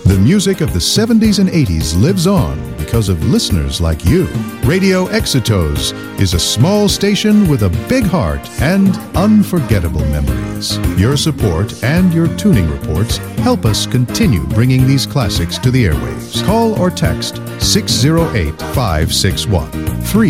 The music of the 70s and 80s lives on because of listeners like you. Radio Exitos is a small station with a big heart and unforgettable memories. Your support and your tuning reports help us continue bringing these classics to the airwaves. Call or text 608-561.